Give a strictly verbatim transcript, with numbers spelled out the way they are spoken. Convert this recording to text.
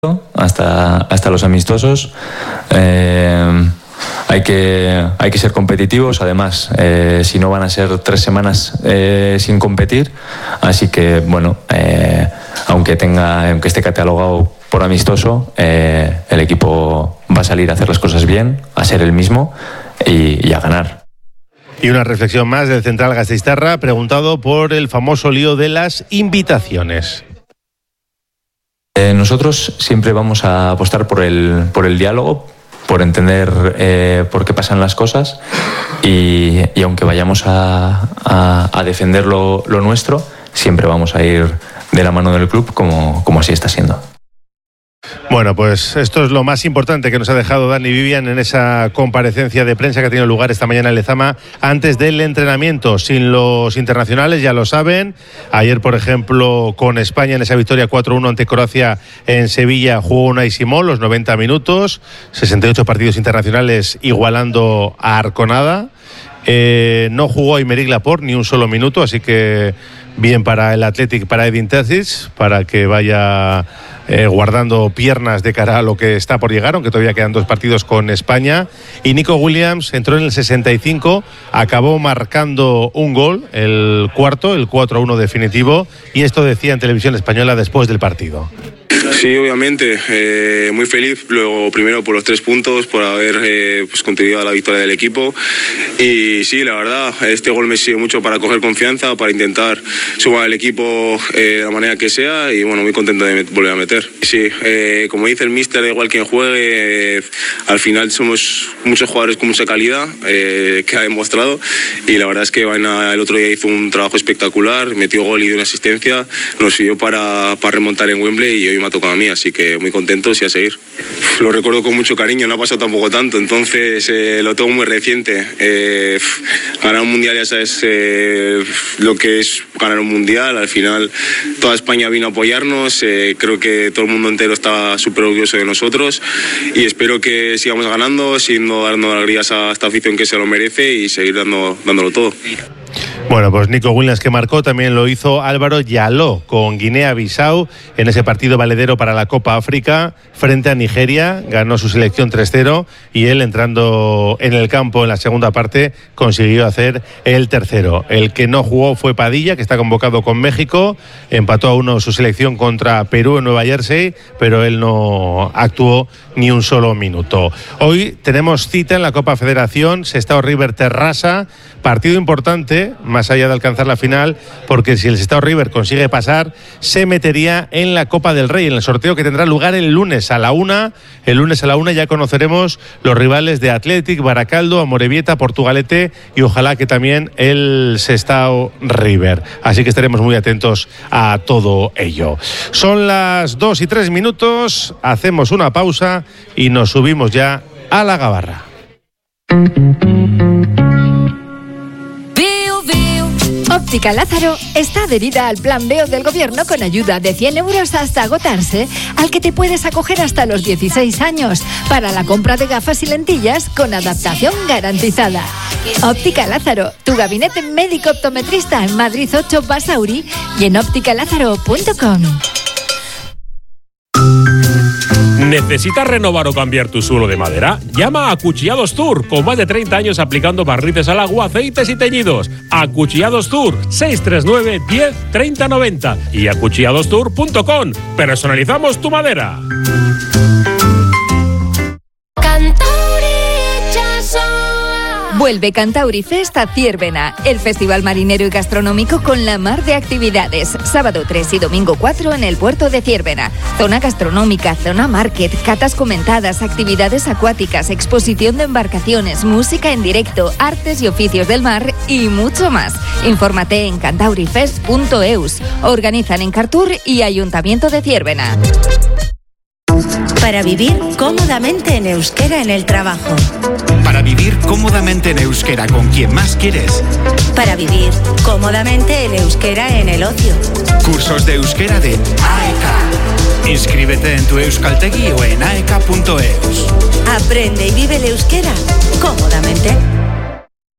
hasta, hasta los amistosos. Eh, hay que, hay que ser competitivos, además, eh, si no van a ser tres semanas eh, sin competir, así que, bueno, eh, aunque, tenga, aunque esté catalogado por amistoso, eh, el equipo va a salir a hacer las cosas bien, a ser el mismo y, y a ganar. Y una reflexión más del central gasteiztarra, preguntado por el famoso lío de las invitaciones. Eh, nosotros siempre vamos a apostar por el, por el diálogo, por entender eh, por qué pasan las cosas y, y aunque vayamos a, a, a defender lo, lo nuestro, siempre vamos a ir de la mano del club como, como así está siendo. Bueno, pues esto es lo más importante que nos ha dejado Dani Vivian en esa comparecencia de prensa que ha tenido lugar esta mañana en Lezama antes del entrenamiento. Sin los internacionales, ya lo saben. Ayer, por ejemplo, con España en esa victoria cuatro uno ante Croacia en Sevilla, jugó Unai Simón los noventa minutos, sesenta y ocho partidos internacionales igualando a Arconada. Eh, no jugó Aymeric Laporte ni un solo minuto, así que bien para el Athletic, para Edin Terzic, para que vaya eh, guardando piernas de cara a lo que está por llegar, aunque todavía quedan dos partidos con España. Y Nico Williams entró en el sesenta y cinco, acabó marcando un gol, el cuarto, el cuatro a uno definitivo, y esto decía en Televisión Española después del partido. Sí, obviamente, eh, muy feliz, luego primero por los tres puntos, por haber eh, pues, contribuido a la victoria del equipo y sí, la verdad, este gol me sirve mucho para coger confianza, para intentar sumar al equipo eh, de la manera que sea y bueno, muy contento de volver a meter. Sí, eh, como dice el míster, da igual quien juegue, eh, al final somos muchos jugadores con mucha calidad eh, que ha demostrado y la verdad es que Vaina el otro día hizo un trabajo espectacular, metió gol y dio una asistencia, nos sirvió para, para remontar en Wembley y hoy me ha tocado a mí, así que muy contentos y a seguir. Lo recuerdo con mucho cariño, no ha pasado tampoco tanto, entonces eh, lo tengo muy reciente. Eh, ganar un mundial, ya sabes eh, lo que es ganar un mundial, al final toda España vino a apoyarnos, eh, creo que todo el mundo entero está súper orgulloso de nosotros y espero que sigamos ganando, siendo dando alegrías a esta afición que se lo merece y seguir dando, dándolo todo. Bueno, pues Nico Williams que marcó, también lo hizo Álvaro Yaló con Guinea-Bissau en ese partido valedero para la Copa África frente a Nigeria, ganó su selección tres cero y él entrando en el campo en la segunda parte consiguió hacer el tercero. El que no jugó fue Padilla, que está convocado con México, empató a uno su selección contra Perú en Nueva Jersey, pero él no actuó ni un solo minuto. Hoy tenemos cita en la Copa Federación, Sestao River Terrassa, partido importante, más allá de alcanzar la final, porque si el Sestao River consigue pasar, se metería en la Copa del Rey, en el sorteo que tendrá lugar el lunes a la una. El lunes a la una ya conoceremos los rivales de Athletic, Baracaldo, Amorebieta, Portugalete y ojalá que también el Sestao River. Así que estaremos muy atentos a todo ello. Son las dos y tres minutos, hacemos una pausa y nos subimos ya a la gabarra. Óptica Lázaro está adherida al Plan B O del Gobierno con ayuda de cien euros hasta agotarse, al que te puedes acoger hasta los dieciséis años para la compra de gafas y lentillas con adaptación garantizada. Óptica Lázaro, tu gabinete médico optometrista en Madrid ocho Basauri y en óptica lázaro punto com. ¿Necesitas renovar o cambiar tu suelo de madera? Llama a Acuchillados Tour, con más de treinta años aplicando barnices al agua, aceites y teñidos. Acuchillados Tour, seis tres nueve, diez, treinta, noventa y acuchillados tour punto com. Personalizamos tu madera. Vuelve Cantauri Fest a Ziérbena, el festival marinero y gastronómico con la mar de actividades. Sábado tres y domingo cuatro en el puerto de Ziérbena. Zona gastronómica, zona market, catas comentadas, actividades acuáticas, exposición de embarcaciones, música en directo, artes y oficios del mar y mucho más. Infórmate en cantaurifest punto eus. Organizan Encartur y Ayuntamiento de Ziérbena. Para vivir cómodamente en euskera en el trabajo. Para vivir cómodamente en euskera con quien más quieres. Para vivir cómodamente en euskera en el ocio. Cursos de euskera de A E K. Inscríbete en tu Euskaltegi o en aeka punto eus. Aprende y vive el euskera cómodamente.